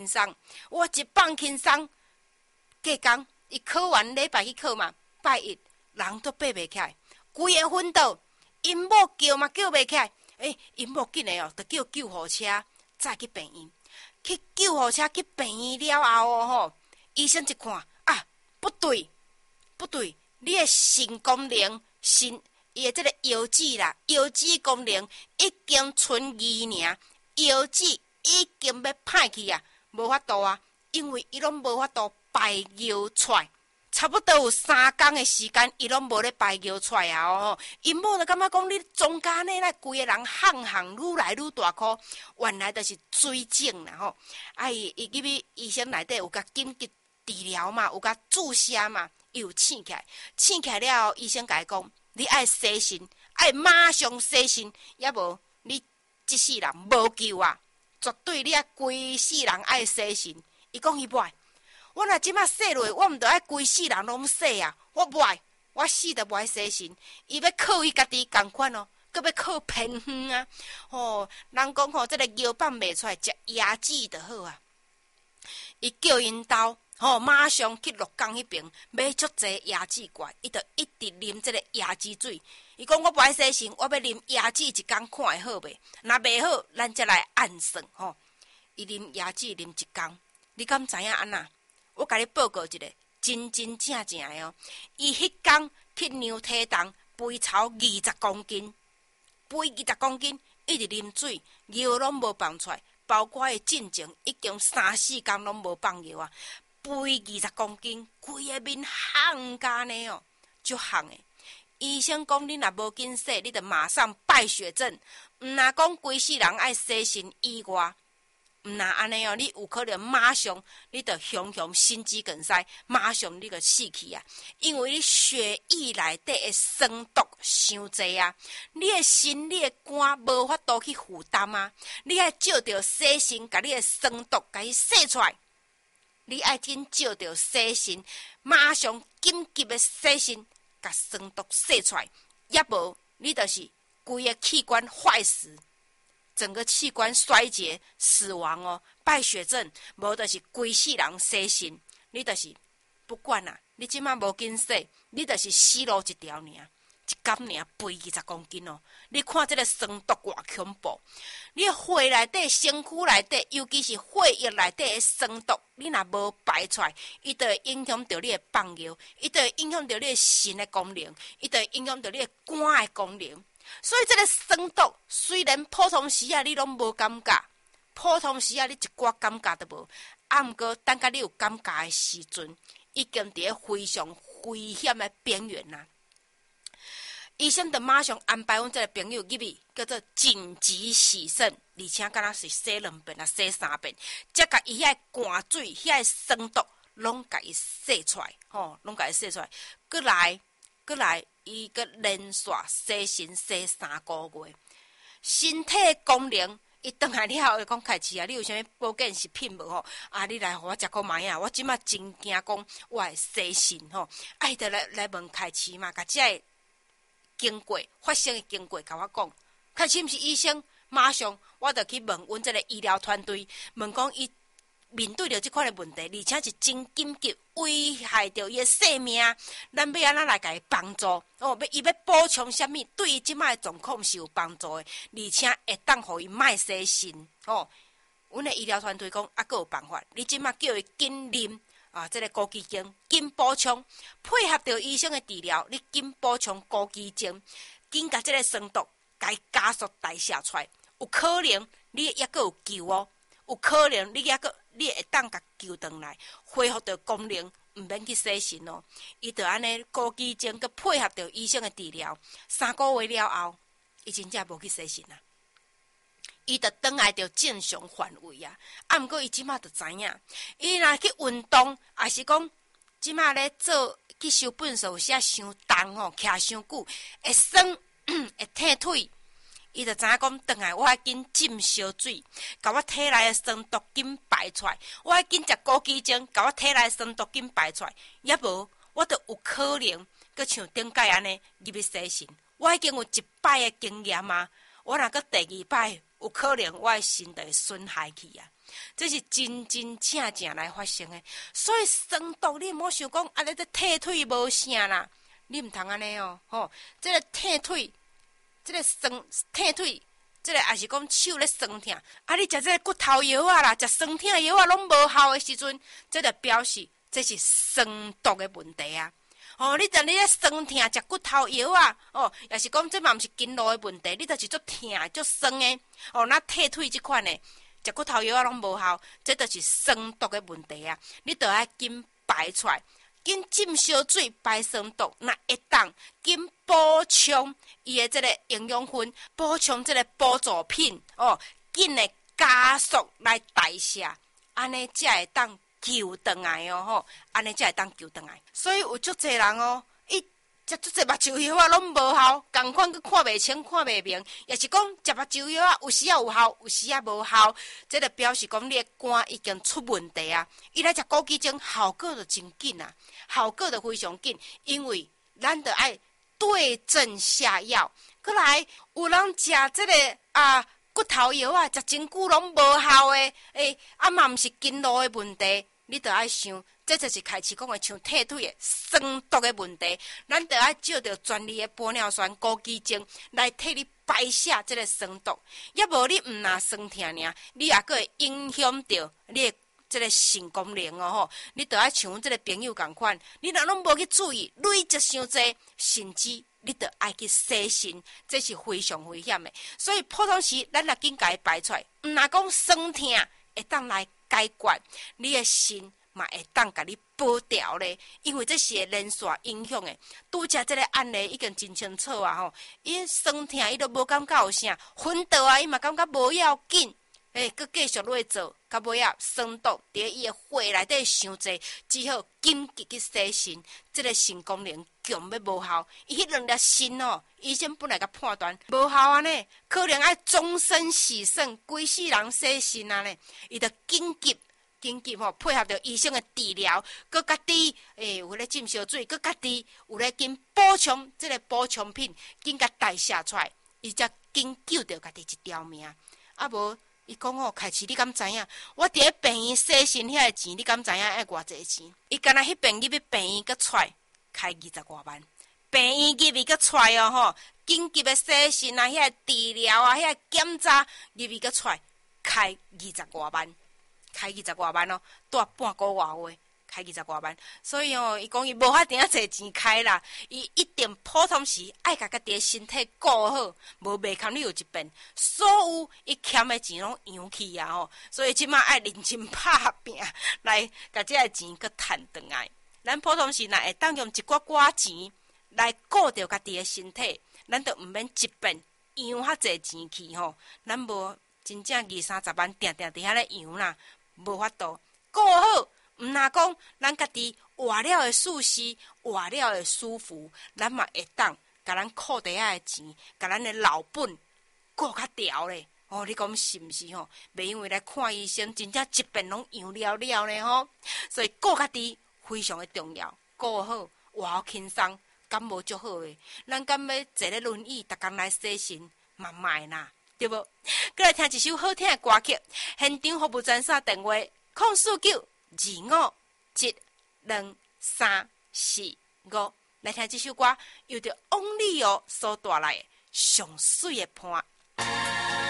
松，我一放轻松，隔工伊考完礼拜去考嘛，拜一人都爬袂起来，规个昏倒，因某叫嘛叫袂起来，因某紧诶哦，就叫救护车再去病院，去救护车去病院了后哦吼，医生一看啊，不对，你诶肾功能伊诶即个腰子啦，腰子功能已经存2尔，腰子已经要歹去啊，无法度啊，因为伊拢无法度排尿出来，差不多有3天的时间，伊拢无咧排尿出来啊哦，因某就感觉讲你中间呢，那规个人巷愈来愈大颗，原来就是水肿啦吼，伊入去医生内底有甲紧急治疗嘛，有甲注射嘛，伊有醒起来了后，医生甲伊讲。你爱洗肾，爱马上洗肾，也无你即世人无救啊！绝对你爱规世人爱洗肾。伊讲伊不爱，我若即马洗落，我毋着爱规世人拢洗啊！我不爱，我死都不爱洗肾。伊要靠伊家己共款哦，搁要靠偏远啊！人讲这个药放袂出来，食椰子就好啊。伊叫因兜。马上去鹿港迄边买足济椰子罐，伊就一直啉这个椰子水。伊讲我不爱洗肾，我要啉椰子一工看会好袂？若袂好，咱才来按算吼。伊啉椰子啉一工，你敢知影安那？我甲你报告一个，真正的哦。伊迄工去量体重，肥超20公斤，一直啉水，药拢无放出来，包括伊进前已经3-4天拢无放药啊。肥20公斤，规个面烘干呢哦，足烘的。医生讲你若无紧洗，你着马上败血症。毋若讲规世人爱洗肾以外，毋若安尼哦，你有可能马上你着胸心肌梗塞，马上你着死去啊！因为你血液内底的酸毒伤济啊，你的心、你的肝无法度去负担啊，你爱照着洗肾，甲你的酸毒甲伊洗出来。你爱紧照着洗肾，马上紧急的洗肾，甲酸毒洗出来，也无你就是规个器官坏死，整个器官衰竭死亡哦，败血症，无就是规世人洗肾，你就是不管啦，你即马无紧洗，你就是死路一条尔，一天尔肥20公斤哦，你看这个酸毒偌恐怖。你血内底、身躯内底，尤其是血液内底的酸毒，你若无排出来，伊就会影响到你的放尿，伊就会影响到你的肾的功能，伊就会影响到你的肝的功能。所以这个酸毒，虽然普通时啊你拢无感觉，普通时啊你一寡感觉都无，毋过等甲你有感觉的时阵，已经伫咧非常危险的边缘啦。医生就马上安排阮这个朋友入去，叫做紧急洗肾，而且敢若是洗2遍啊，洗3遍，才甲伊遐汗水、遐酸毒，拢甲伊洗出来，拢甲伊洗出来。过来，伊个连续洗肾洗3个月，身体功能伊转来了后，伊讲开始啊，你有啥物保健食品无吼？你来互我食个麦啊！我即马真惊讲我会洗肾吼，伊就来问开始嘛，甲这个经过发生的经过，甲我讲，开始毋是医生，马上我就去问阮这个医疗团队，问讲伊面对着即款的问题，而且是真紧急，危害着伊的性命，咱要安怎来甲伊帮助？伊要补充啥物？对伊即摆的状况是有帮助的，而且会当互伊莫洗肾。阮的医疗团队讲，阁有办法，你即摆叫伊紧啉。这个枸杞精紧补充，配合着医生的治疗，你紧补充枸杞精，紧甲这个酸毒该加速代谢出来，有可能你也阁有救哦，有可能你会当甲救回来，恢复着功能，毋免去洗肾哦。伊就安尼枸杞精，佮配合着医生的治疗，3个月了后，伊真正无去洗肾啊。伊就转来着正常范围啊！毋过伊即马就知影，伊若去运动，也是讲即马咧做去收粪扫些伤重吼，徛伤久，会酸会疼腿。伊就知影讲，转来我要紧浸烧水，甲我体内的酸毒紧排出来；我要紧食枸杞精，甲我体内的酸毒紧排出来。也无，我就有可能，佮像顶摆安尼入去洗肾。我已经有1摆的经验啊！我若佮第2摆，有可能我的肾就会损害去啊！ 这是真真正正来发生的。所以生毒你莫想讲啊，你这退腿无啥啦，你毋通安尼哦，这个退腿，这个退腿。这个也是讲手咧酸痛，啊！你食这个骨头药啊啦，食酸痛药啊，拢无效的时阵，这就表示这是酸毒的问题啊！你咧酸痛食骨头药啊，也是讲这嘛毋是筋络的问题，你就是足痛足酸的，那退腿这款的，食骨头药啊拢无效，这就是酸毒的问题啊！你着爱紧排出来。紧浸烧水排酸毒，那会当紧补充伊的这个营养分，补充这个补助品紧的加速来代谢，安尼才会当救回来哦安尼才会当救回来。所以有足侪人伊食足侪目睭药啊，拢无效，共款佮看袂清、看袂明，也是讲食目睭药啊，有时啊有效，有时啊无效，这就表示讲你的肝已经出问题啊。伊来食枸杞精，效果就真紧啊，效果就非常紧，因为咱得爱对症下药。过来有人食这个骨头药啊，食真久拢无效的，嘛毋是筋络的问题，你得爱想。这就是开始讲的像退腿的酸毒的问题，咱得爱照着专利的玻尿酸枸杞精来替你排泄这个酸毒，要无你毋若酸痛尔，你也佫会影响到你的这个性功能你得爱像阮这个朋友共款，你若拢无去注意，累积伤济，甚至你得爱去洗肾，这是非常危险的。所以普通时咱若紧甲伊排出来，毋若讲酸痛会当来解决你的肾。嘛会当甲你保掉咧，因为这是会连续影响的。拄则这个案例已经真清楚啊伊酸痛伊都无感觉有啥，昏倒啊伊嘛感觉无要紧，佮继续落去做，到尾啊酸毒伫伊的血内底伤济，只好紧急去洗肾，这个肾功能强要无效，伊迄2粒肾医生本来甲判断无效啊呢，可能爱终身洗肾，规世人洗肾啊呢，伊着紧急配合着医生的治疗，佮家己有咧浸烧水，佮家己有咧紧补充这个补充品，紧甲代谢出来，伊才紧救着家己一条命。啊无，伊讲开始你敢知影？我伫咧病院洗肾遐个钱，你敢知影爱偌济钱？伊敢若迄边入去病院佮出来，开20多万。病院入去佮出来紧急的洗肾啊，遐个治疗啊，遐个检查入去佮出来，开20多万。开20多万住半个月话，开20多万，所以伊讲伊无法定侪钱开啦，伊一定普通时爱甲家己的身体顾好，无袂堪你有一遍，所有伊欠的钱拢扬去啊所以即马爱认真拍拼来甲这个钱佮赚回来。咱普通时若会当用一寡寡钱来顾着家己的身体，咱就毋免一遍扬遐侪钱去咱无真正20-30万定伫遐咧扬啦。无法度顾好，毋若讲咱家己活了的舒适，活了的舒服，咱嘛会当甲咱裤底仔的钱，甲咱的老本顾较调咧。你讲是毋是袂因为来看医生，真正一遍拢扬了了呢所以顾家己非常的重要，顾好活好轻松，敢无足好诶。咱敢要坐咧轮椅，逐工来洗肾，嘛卖啦。对无？过来听一首好听的歌曲，现场服务专线电话049-25-12345。来听这首歌，由着翁立友所带来的上水的伴。